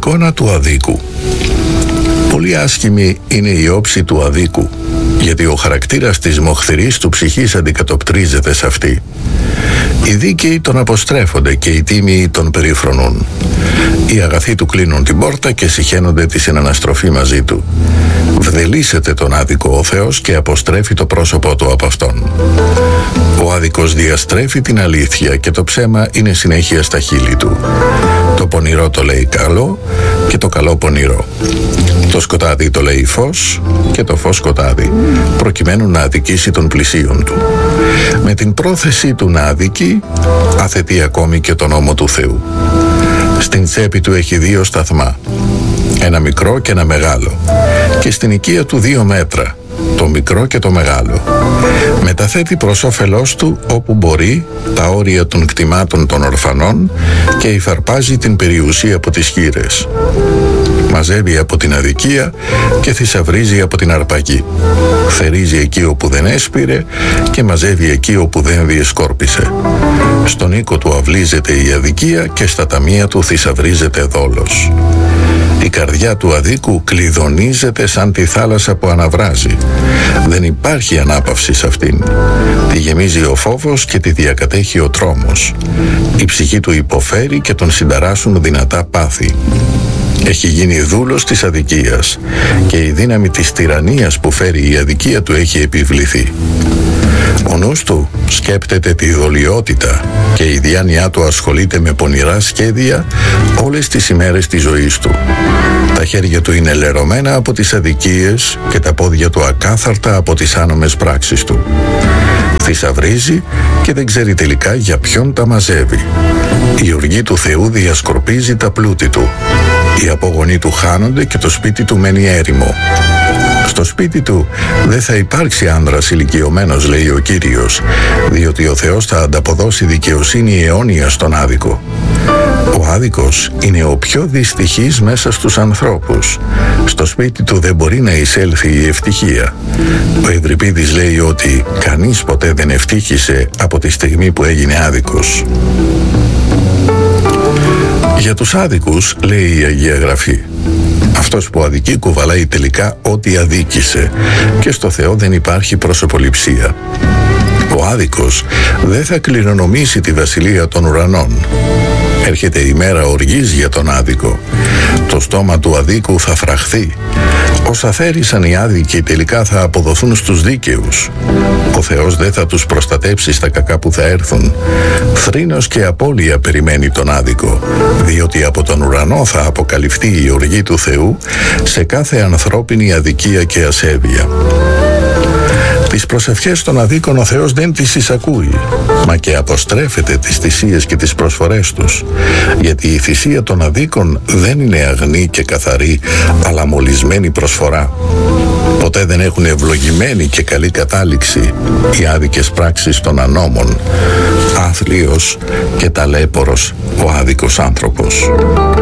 εικόνα του αδίκου. Πολύ άσχημη είναι η όψη του αδίκου, γιατί ο χαρακτήρας της μοχθηρής του ψυχής αντικατοπτρίζεται σε αυτή. Οι δίκαιοι τον αποστρέφονται και οι τίμιοι τον περιφρονούν. Οι αγαθοί του κλείνουν την πόρτα και συχαίνονται τη συναναστροφή μαζί του. Βδελίσεται τον άδικο ο Θεός και αποστρέφει το πρόσωπό του από αυτόν. Ο άδικος διαστρέφει την αλήθεια και το ψέμα είναι συνέχεια στα χείλη του. Το πονηρό το λέει καλό και το καλό πονηρό. Το σκοτάδι το λέει φως και το φως σκοτάδι, προκειμένου να αδικήσει τον πλησίον του. Με την πρόθεση του να αδικεί, αθετεί ακόμη και τον νόμο του Θεού. Στην τσέπη του έχει 2 σταθμά, ένα μικρό και ένα μεγάλο, και στην οικία του 2 μέτρα, το μικρό και το μεγάλο. Μεταθέτει προς όφελός του όπου μπορεί τα όρια των κτημάτων των ορφανών και υφαρπάζει την περιουσία από τις χήρες. Μαζεύει από την αδικία και θησαυρίζει από την αρπαγή. Θερίζει εκεί όπου δεν έσπηρε και μαζεύει εκεί όπου δεν διεσκόρπισε. Στον οίκο του αυλίζεται η αδικία και στα ταμεία του θησαυρίζεται δόλος. Η καρδιά του αδίκου κλειδονίζεται σαν τη θάλασσα που αναβράζει. Δεν υπάρχει ανάπαυση σε αυτήν. Τη γεμίζει ο φόβος και τη διακατέχει ο τρόμος. Η ψυχή του υποφέρει και τον συνταράσσουν δυνατά πάθη. Έχει γίνει δούλος της αδικίας και η δύναμη της τυραννίας που φέρει η αδικία του έχει επιβληθεί. Ο νους του σκέπτεται τη δολιότητα και η διάνοιά του ασχολείται με πονηρά σχέδια όλες τις ημέρες της ζωής του. Τα χέρια του είναι λερωμένα από τις αδικίες και τα πόδια του ακάθαρτα από τις άνομες πράξεις του. Θησαυρίζει και δεν ξέρει τελικά για ποιον τα μαζεύει. Η οργή του Θεού διασκορπίζει τα πλούτη του. Οι απόγονοι του χάνονται και το σπίτι του μένει έρημο. Στο σπίτι του δεν θα υπάρξει άνδρας ηλικιωμένος, λέει ο Κύριος, διότι ο Θεός θα ανταποδώσει δικαιοσύνη αιώνια στον άδικο. Ο άδικος είναι ο πιο δυστυχής μέσα στους ανθρώπους. Στο σπίτι του δεν μπορεί να εισέλθει η ευτυχία. Ο Ευρυπίδης λέει ότι κανείς ποτέ δεν ευτύχησε από τη στιγμή που έγινε άδικος. Για τους άδικους, λέει η Αγία Γραφή, αυτός που αδικεί κουβαλάει τελικά ό,τι αδίκησε και στο Θεό δεν υπάρχει προσωποληψία. Ο άδικος δεν θα κληρονομήσει τη βασιλεία των ουρανών. Έρχεται η μέρα οργής για τον άδικο. Το στόμα του αδίκου θα φραχθεί. Όσα θέρισαν οι άδικοι τελικά θα αποδοθούν στους δίκαιους. Ο Θεός δεν θα τους προστατέψει στα κακά που θα έρθουν. Θρήνος και απώλεια περιμένει τον άδικο, διότι από τον ουρανό θα αποκαλυφθεί η οργή του Θεού σε κάθε ανθρώπινη αδικία και ασέβεια. Τις προσευχές των αδίκων ο Θεός δεν τις εισακούει, μα και αποστρέφεται τις θυσίες και τις προσφορές τους, γιατί η θυσία των αδίκων δεν είναι αγνή και καθαρή, αλλά μολυσμένη προσφορά. Ποτέ δεν έχουν ευλογημένη και καλή κατάληξη οι άδικες πράξεις των ανώμων. Άθλιος και ταλέπορος ο άδικος άνθρωπος.